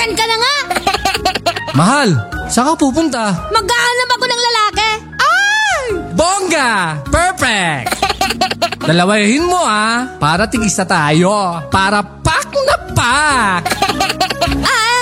Diyan ka na nga! Mahal, saan ka pupunta? Maghahanap ako ng lalaki! Ay! Bongga! Perfect! Dalawahin mo para tig-isa tayo. Para pak na pak!